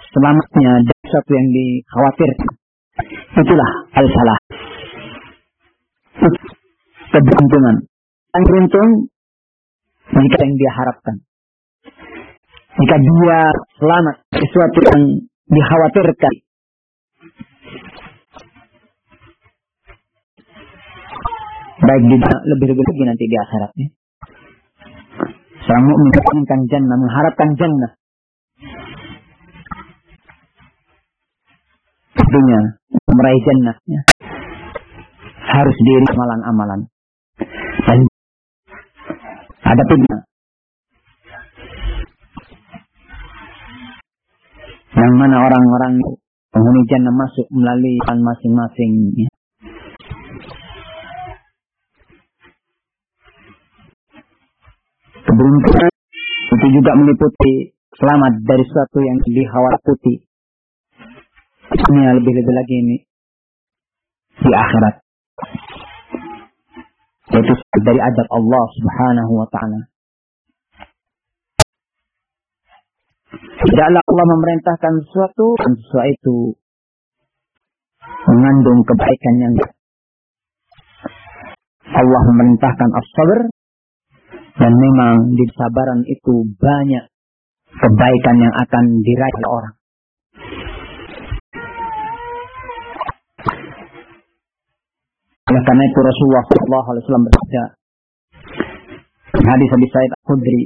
selamatnya dari sesuatu yang dikhawatirkan. Itulah al-falah. Keberuntungan. Yang beruntung jika yang dia harapkan. Jika dia selamat dari sesuatu yang dikhawatirkan. Baik dia lebih-lebih lagi nanti di akhiratnya. Seorang mukmin menginginkan jannah, mengharapkan jannah. Tentunya meraih jannahnya harus diiringi amalan-amalan. Dan ada fitnah yang mana orang-orang penghuni jannah masuk melalui jalan masing-masing. Keberuntungan itu juga meliputi selamat dari sesuatu yang dikhawatirkan. Ini lebih-lebih lagi ini di akhirat. Yaitu dari adab Allah Subhanahu wa ta'ala. Tidaklah Allah memerintahkan sesuatu dan sesuatu itu mengandung kebaikan yang Allah memerintahkan as-sabr, dan memang di kesabaran itu banyak kebaikan yang akan diraih oleh orang. Oleh karena itu Rasulullah SAW bersabda hadis Abi Sa'id Al-Khudri,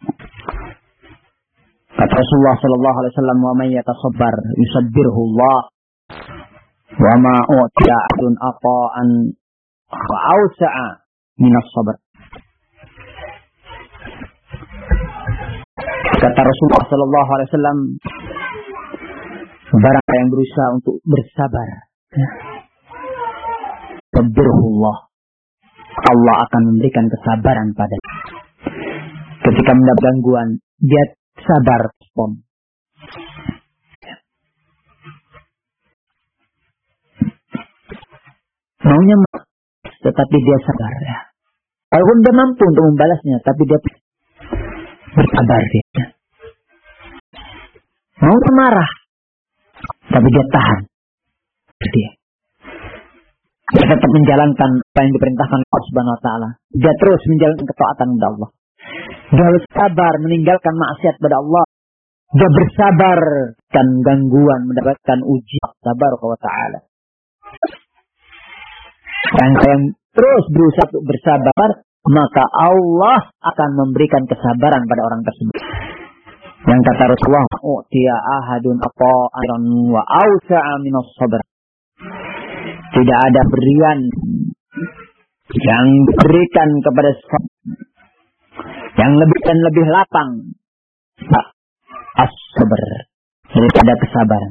kata Rasulullah SAW, wa man yatasabbar yusabbirhu Allah wa ma u'tiya ahadun ata'an wa awsa'a minas sabr. Kata Rasulullah SAW, barang yang berusaha untuk bersabar, sabirullah, Allah akan memberikan kesabaran padanya. Ketika mendapat gangguan, dia sabar respon. Maunya tetapi dia sabar. Walaupun dia mampu untuk membalasnya, tapi dia bersabar dia. Mau marah, tapi dia tahan. Dia tetap menjalankan apa yang diperintahkan Allah Subhanahu wa ta'ala. Dia terus menjalankan ketaatan kepada Allah. Dia harus sabar meninggalkan maksiat kepada Allah. Dia bersabar dan gangguan mendapatkan ujian Tabaraka wa ta'ala. Dan yang terus berusaha untuk bersabar, maka Allah akan memberikan kesabaran pada orang tersebut. Yang kata Rasulullah, u'tiya ahadun ata'an wa awsa'a minas sabr. Tidak ada berian yang diberikan kepada yang lebih dan lebih lapang as-sabr, daripada kesabaran.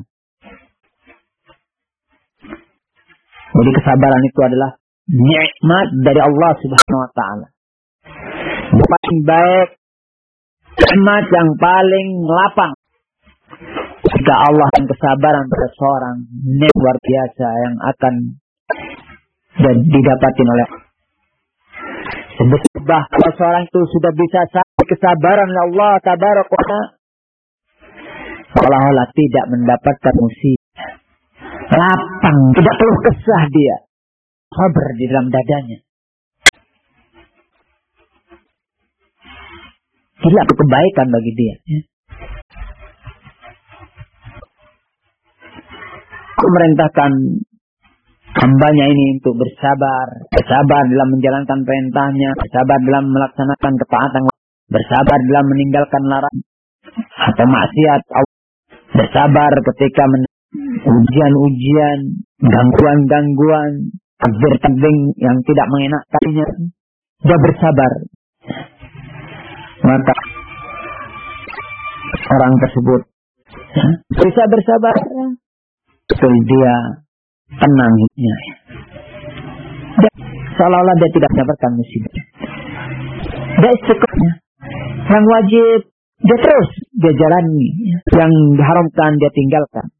Jadi kesabaran itu adalah nikmat dari Allah Subhanahu wa ta'ala. Yang paling baik, nikmat yang paling lapang. Jika Allah yang kesabaran pada seorang, nikmat luar biasa yang akan didapatin oleh sebab kalau seorang itu sudah bisa sampai kesabaran Allah Tabaraka wa ta'ala, seolah-olah tidak mendapatkan musibah, lapang, tidak perlu kesah dia, sabar di dalam dadanya. Gila, itu kebaikan bagi dia. Aku merintahkan hambanya ini untuk bersabar dalam menjalankan perintahnya, bersabar dalam melaksanakan ketaatan, bersabar dalam meninggalkan larangan atau maksiat, bersabar ketika ujian-ujian, gangguan-gangguan, takdir-takdir yang tidak mengenakannya. Dia bersabar, maka orang tersebut bisa bersabar, betul dia tenang hidupnya. Seolah-olah dia tidak mendapatkan musibah. Dia istiqomah. Yang wajib dia terus dia jalani, yang diharamkan dia tinggalkan.